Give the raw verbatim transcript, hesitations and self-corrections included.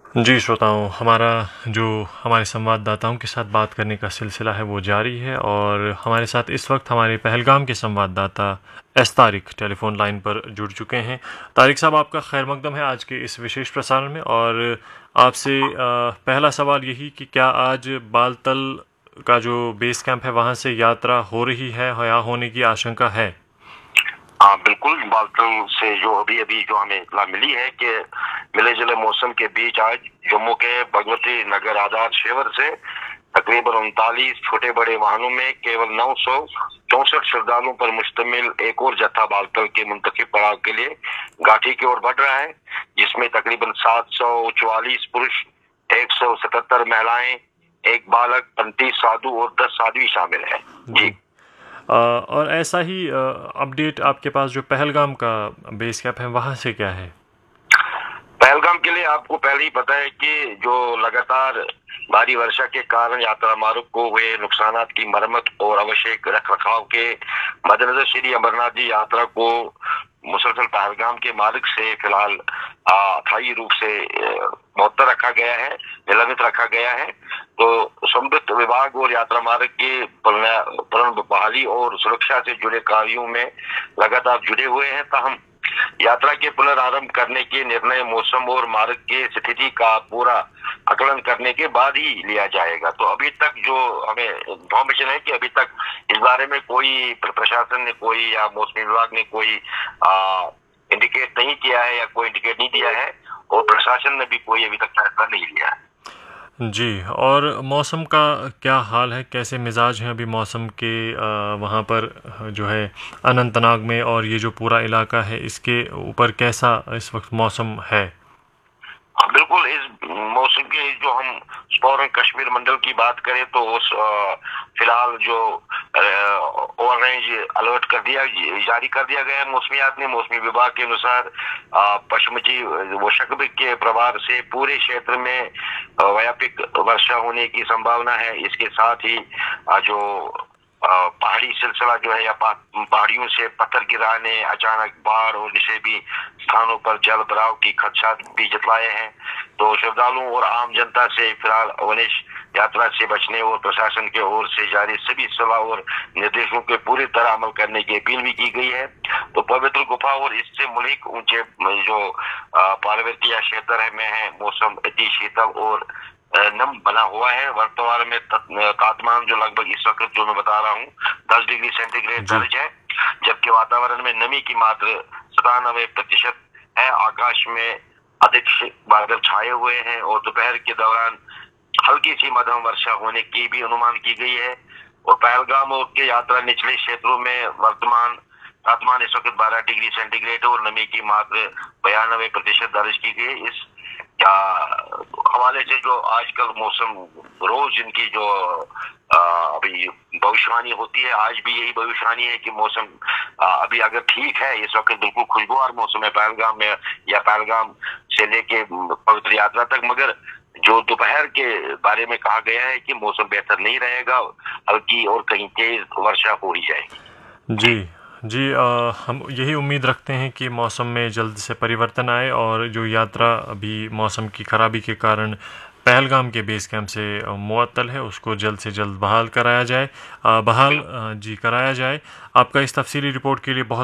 जी श्रोताओं, हमारा जो हमारे संवाददाताओं के साथ बात करने का सिलसिला है वो जारी है और हमारे साथ इस वक्त हमारे पहलगाम के संवाददाता एस तारिक टेलीफोन लाइन पर जुड़ चुके हैं। तारिक साहब, आपका खैर मकदम है आज के इस विशेष प्रसारण में। और आपसे अ, पहला सवाल यही कि क्या आज बालतल का जो बेस कैंप है वहाँ से यात्रा हो रही है या होने की आशंका है? हाँ बिल्कुल, बालतल से जो अभी अभी जो हमें इत्तला मिली है कि मिले जुले मौसम के बीच आज जम्मू के भगवती नगर आधार शेवर से तकरीबन उनतालीस छोटे बड़े वाहनों में केवल नौ सौ चौसठ श्रद्धालुओं पर मुश्तमिल एक और जत्था बालतल के मुंतखब पड़ाव के लिए घाटी की ओर बढ़ रहा है, जिसमें तकरीबन सात सौ चौवालीस पुरुष, एक सौ सतहत्तर महिलाएं, एक बालक, पैंतीस साधु और दस साध्वी शामिल है। जी आ, और ऐसा ही अपडेट आपके पास जो पहलगाम का बेस कैंप है वहाँ से क्या है? पहलगाम के लिए आपको पहले ही पता है कि जो लगातार भारी वर्षा के कारण यात्रा मार्ग को हुए नुकसानात की मरम्मत और आवश्यक रख रखाव के मद्देनजर श्री अमरनाथ जी यात्रा को मुसलसल पहलगाम के मार्ग से फिलहाल अस्थायी रूप से मुअत्तल रखा गया है, निलंबित रखा गया है। तो संबंधित विभाग और यात्रा मार्ग के पुनः बहाली और सुरक्षा से जुड़े कार्यों में लगातार जुड़े हुए हैं। ताहम यात्रा के पुनरारंभ करने के निर्णय मौसम और मार्ग के स्थिति का पूरा आकलन करने के बाद ही लिया जाएगा। तो अभी तक जो हमें इन्फॉर्मेशन है कि अभी तक इस बारे में कोई प्रशासन ने कोई या मौसमी विभाग ने कोई आ, इंडिकेट नहीं किया है या कोई इंडिकेट नहीं दिया है और प्रशासन ने भी कोई अभी तक फैसला नहीं लिया है। जी, और मौसम का क्या हाल है, कैसे मिजाज हैं अभी मौसम के वहाँ पर जो है अनंतनाग में, और ये जो पूरा इलाका है इसके ऊपर कैसा इस वक्त मौसम है? बिल्कुल, इस मौसम के जो हम फौरन कश्मीर मंडल की बात करें तो उस फिलहाल जो ऑरेंज अलर्ट कर दिया जारी कर दिया गया है मौसमियात ने। मौसमी विभाग के अनुसार पश्चिमी वशकब के प्रभाव से पूरे क्षेत्र में व्यापक वर्षा होने की संभावना है। इसके साथ ही जो पहाड़ी सिलसिला जो है या पहाड़ियों से पत्थर गिराने, अचानक बाढ़ और निषेधी स्थानों पर जल भराव की खदशात भी जतलाए हैं। तो श्रद्धालुओं और आम जनता से फिलहाल अवनिश यात्रा से बचने और प्रशासन के ओर से जारी सभी सलाह और निर्देशों के पूरी तरह अमल करने की अपील भी की गई है। तो पवित्र गुफा और इससे मुल्क ऊंचे जो पार्वतीय क्षेत्र में है मौसम अति शीतल और नम बना हुआ है। वर्तमान में तापमान जो लगभग इस वक्त जो मैं बता रहा हूँ दस डिग्री सेंटीग्रेड दर्ज है, जबकि वातावरण में नमी की मात्रा सतानवे प्रतिशत है। आकाश में अधिक बादल छाए हुए हैं और दोपहर के दौरान हल्की सी मध्यम वर्षा होने की भी अनुमान की गई है। और पहलगाम और के यात्रा निचले क्षेत्रों में वर्तमान तापमान इस वक्त बारह डिग्री सेंटीग्रेड और नमी की मात्रा बयानबे प्रतिशत दर्ज की गई। इस क्या हवाले से जो आजकल मौसम रोज इनकी जो आ, अभी भविष्यवाणी होती है, आज भी यही भविष्यवाणी है कि मौसम आ, अभी अगर ठीक है इस वक्त बिल्कुल खुशगवार मौसम है पहलगाम में या पहलगाम से लेके पवित्र यात्रा तक, मगर जो दोपहर के बारे में कहा गया है कि मौसम बेहतर नहीं रहेगा, हल्की और कहीं तेज वर्षा हो ही जाएगी। जी जी आ, हम यही उम्मीद रखते हैं कि मौसम में जल्द से परिवर्तन आए और जो यात्रा अभी मौसम की खराबी के कारण पहलगाम के बेस कैंप से मुअत्तल है उसको जल्द से जल्द बहाल कराया जाए आ, बहाल जी कराया जाए। आपका इस तफसीली रिपोर्ट के लिए बहुत